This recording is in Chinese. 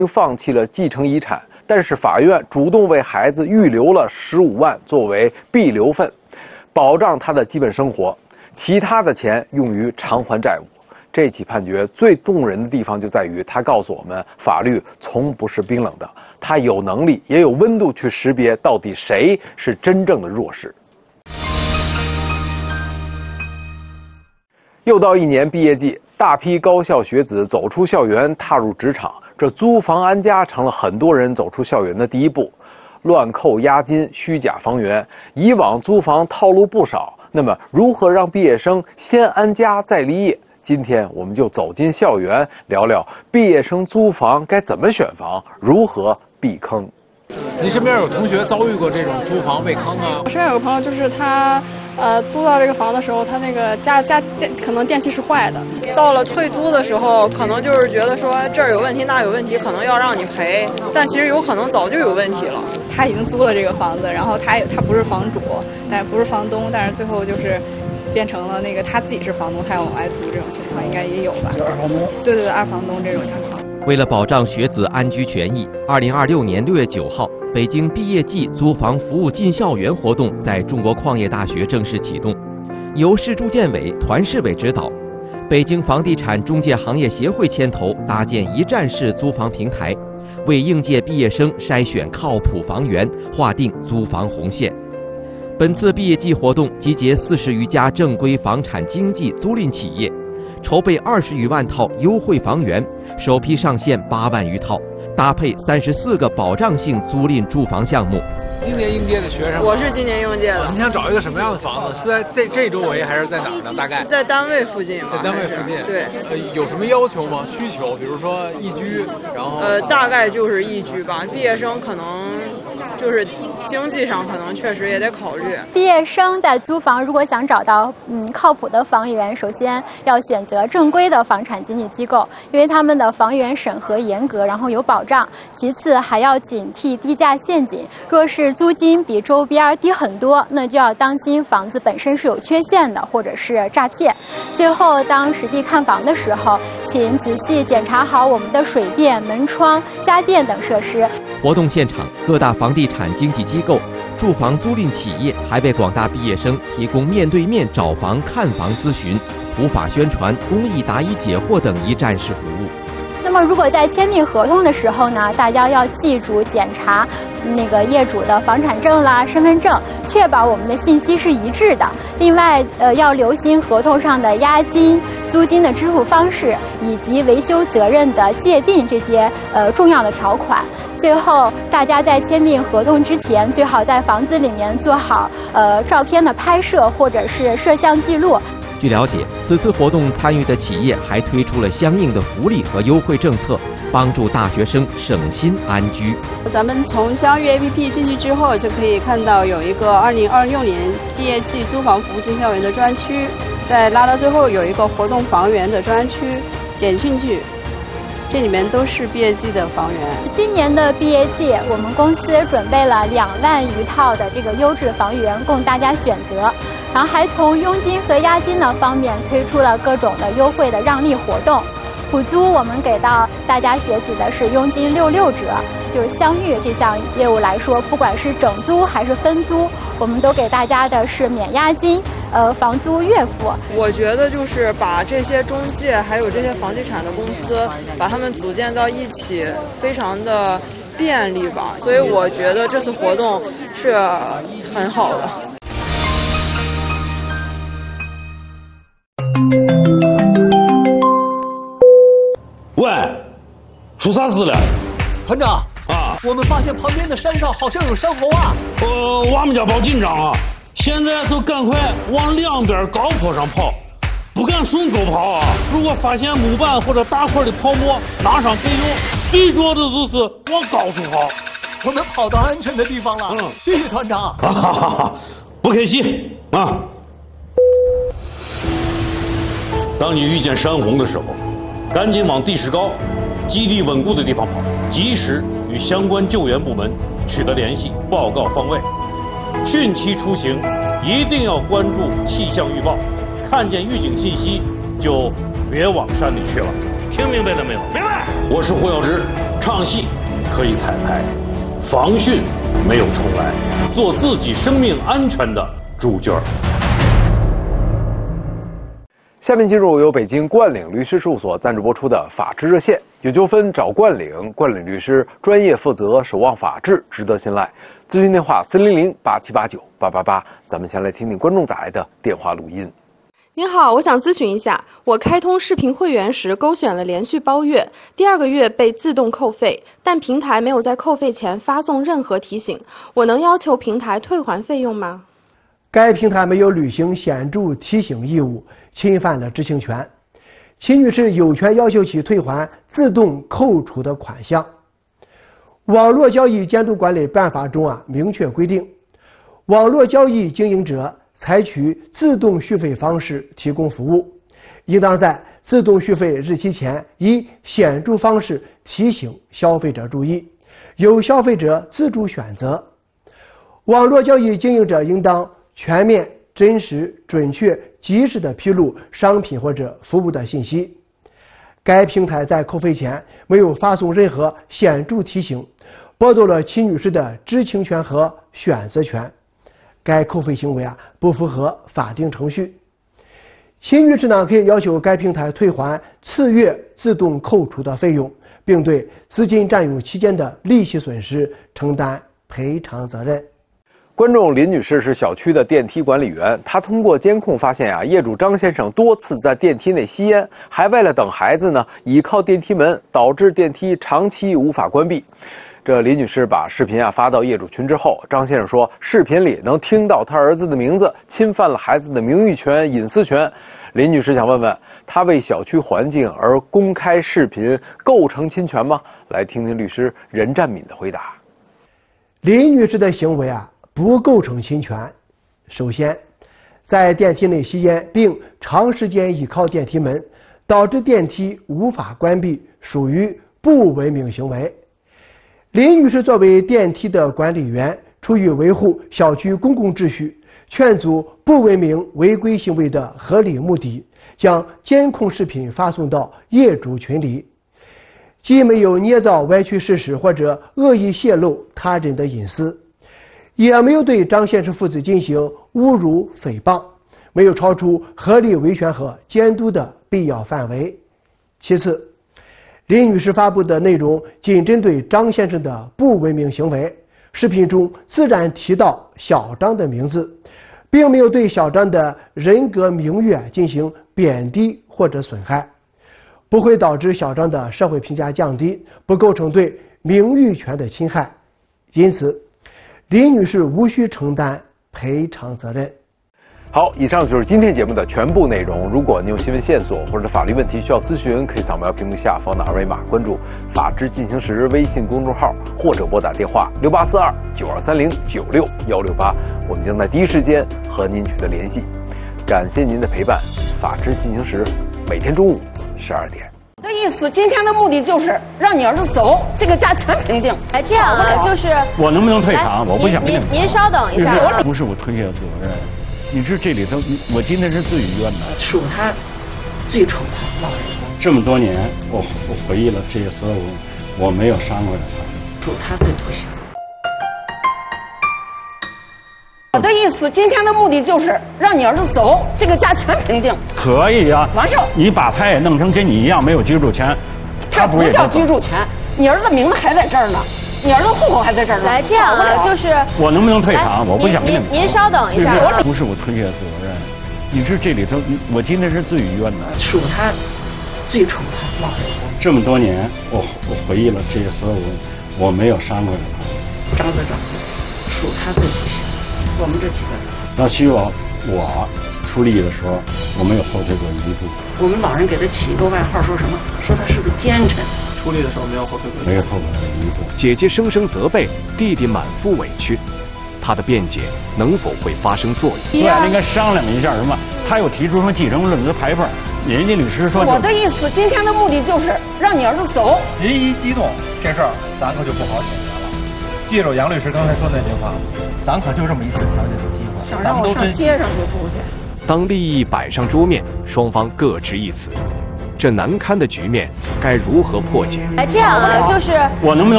放弃了继承遗产，但是法院主动为孩子预留了15万作为必留份，保障他的基本生活，其他的钱用于偿还债务。这起判决最动人的地方就在于，它告诉我们，法律从不是冰冷的，它有能力也有温度去识别到底谁是真正的弱势。又到1年毕业季，大批高校学子走出校园，踏入职场，这租房安家成了很多人走出校园的第一步。乱扣押金、虚假房源，以往租房套路不少。那么，如何让毕业生先安家再立业？今天我们就走进校园，聊聊毕业生租房该怎么选房，如何避坑。 你身边有同学遭遇过这种租房被坑啊？ 我身边有个朋友，就是他租到这个房的时候，他那个家可能电器是坏的。 到了退租的时候，可能就是觉得说这儿有问题那有问题，可能要让你赔，但其实有可能早就有问题了。 他已经租了这个房子，然后他不是房主，但不是房东，但是最后就是变成了那个他自己是房东，他要往外租，这种情况应该也有吧？ 二房东。 对，二房东这种情况。 为了保障学子安居权益，2026年6月9号，北京毕业季租房服务进校园活动在中国矿业大学正式启动，由市住建委、团市委指导，北京房地产中介行业协会牵头搭建一站式租房平台，为应届毕业生筛选靠谱房源，划定租房红线。本次毕业季活动集结40余家正规房产经纪租赁企业，筹备20余万套优惠房源，首批上线8万余套，搭配34个保障性租赁住房项目。 今年应届的学生， 我是今年应届的。 你想找一个什么样的房子？是在这周围还是在哪儿呢？大概在单位附近。 在单位附近。 对。 有什么要求吗？需求，比如说一居，然后大概就是一居吧。毕业生可能就是经济上可能确实也得考虑。 毕业生在租房如果想找到靠谱的房源，首先要选择正规的房产经纪机构，因为他们的房源审核严格，然后有保障。其次还要警惕低价陷阱，若是租金比周边低很多，那就要当心房子本身是有缺陷的，或者是诈骗。最后当实地看房的时候，请仔细检查好我们的水电、门窗、家电等设施。 活动现场，各大房地产经纪机构、住房租赁企业还为广大毕业生提供面对面找房、看房咨询、普法宣传、公益答疑解惑等一站式服务。 那么如果在签订合同的时候呢，大家要记住检查那个业主的房产证啦、身份证，确保我们的信息是一致的。另外要留心合同上的押金、租金的支付方式以及维修责任的界定这些重要的条款。最后大家在签订合同之前，最好在房子里面做好照片的拍摄或者是摄像记录。 据了解，此次活动参与的企业还推出了相应的福利和优惠政策，帮助大学生省心安居。 咱们从相遇 APP 进去之后，就可以看到有一个2026年毕业季租房服务进校园的专区，在拉到最后有一个活动房源的专区，点进去，这里面都是毕业季的房源。 今年的毕业季，我们公司准备了2万余套的这个优质房源供大家选择，然后还从佣金和押金的方面推出了各种的优惠的让利活动。普租我们给到大家学子的是佣金66折，就是相遇这项业务来说，不管是整租还是分租，我们都给大家的是免押金，房租月付。 我觉得就是把这些中介还有这些房地产的公司，把他们组建到一起，非常的便利吧。所以我觉得这次活动是很好的。 喂，出啥事了？ 团长啊， 我们发现旁边的山上好像有山猴啊！ 我们家报紧张啊！现在都赶快往两边高坡上跑，不敢顺沟跑啊！如果发现木板或者大块的泡沫，拿上备用，最重要的就是往高处跑。 我们跑到安全的地方了，谢谢团长。 不客气啊！当你遇见山洪的时候，赶紧往地势高、基地稳固的地方跑，及时与相关救援部门取得联系，报告方位。汛期出行一定要关注气象预报，看见预警信息就别往山里去了。 听明白了没有？明白。我是胡耀之，唱戏可以彩排，防汛没有重来，做自己生命安全的主角。 下面进入由北京冠领律师事务所赞助播出的法治热线。有纠纷找冠领，冠领律师专业负责，守望法治，值得信赖。咨询电话400-8789-888。咱们先来听听观众打来的电话录音。 您好，我想咨询一下，我开通视频会员时勾选了连续包月，第2个月被自动扣费，但平台没有在扣费前发送任何提醒，我能要求平台退还费用吗？ 该平台没有履行显著提醒义务，侵犯了知情权。秦女士有权要求其退还自动扣除的款项。网络交易监督管理办法中明确规定，网络交易经营者采取自动续费方式提供服务，应当在自动续费日期前以显著方式提醒消费者注意，由消费者自主选择。网络交易经营者应当全面、真实、准确、及时地披露商品或者服务的信息。该平台在扣费前没有发送任何显著提醒，剥夺了秦女士的知情权和选择权。该扣费行为不符合法定程序。秦女士可以要求该平台退还次月自动扣除的费用，并对资金占用期间的利息损失承担赔偿责任。 观众林女士是小区的电梯管理员，她通过监控发现业主张先生多次在电梯内吸烟，还为了等孩子倚靠电梯门，导致电梯长期无法关闭。这林女士把视频发到业主群之后，张先生说视频里能听到他儿子的名字，侵犯了孩子的名誉权、隐私权。林女士想问问，她为小区环境而公开视频构成侵权吗？来听听律师任占敏的回答。 林女士的行为不构成侵权。首先，在电梯内吸烟并长时间倚靠电梯门，导致电梯无法关闭，属于不文明行为。林女士作为电梯的管理员，出于维护小区公共秩序、劝阻不文明违规行为的合理目的，将监控视频发送到业主群里，既没有捏造歪曲事实或者恶意泄露他人的隐私，也没有对张先生父子进行侮辱诽谤，没有超出合理维权和监督的必要范围。其次，林女士发布的内容仅针对张先生的不文明行为，视频中自然提到小张的名字，并没有对小张的人格名誉进行贬低或者损害，不会导致小张的社会评价降低，不构成对名誉权的侵害。因此，林女士无需承担赔偿责任。 好，以上就是今天节目的全部内容。如果您有新闻线索或者法律问题需要咨询，可以扫描屏幕下方的二维码，关注“法治进行时”微信公众号，或者拨打电话6842-9230-96-168，我们将在第一时间和您取得联系。感谢您的陪伴，法治进行时每天中午12点。 的意思，今天的目的就是让你儿子走，这个家全平静。 这样就是我能不能退场？我不想跟您稍等一下， 不是我推卸责任。你知这里头，我今天是最冤的， 属他最宠他老人。 这么多年，我回忆了这些所有，我没有伤害他， 属他最不行。我的意思，今天的目的就是让你儿子走，这个家全平静。 可以呀， 完事。 你把他也弄成跟你一样没有居住权， 这不叫居住权，你儿子名字还在这儿呢。你儿子户口还在这儿呢。 来，这样就是我能不能退场？我不想跟您稍等一下。 不是我推卸责任，你知这里头，我今天是最冤的， 属他最宠他老人。 这么多年，我回忆了这些所有，我没有伤害他。 张队长属他最不行，我们这几个人。 那希望我出力的时候，我没有后退过一步。 我们老人给他起一个外号，说什么？说他是个奸臣。 出力的时候没有后退过一步。 没有后退过一步。 姐姐声声责备，弟弟满腹委屈，他的辩解能否会发生作用？ 对啊，应该商量一下什么？他又提出什么继承论资排辈，人家律师说， 我的意思，今天的目的就是让你儿子走。 您一激动，这事儿咱可就不好解决了。记住杨律师刚才说那句话，咱可就这么一次调解的机会， 想让我上街上去住去。 当利益摆上桌面，双方各执一词。 这难堪的局面该如何破解？ 这样啊，就是我能不能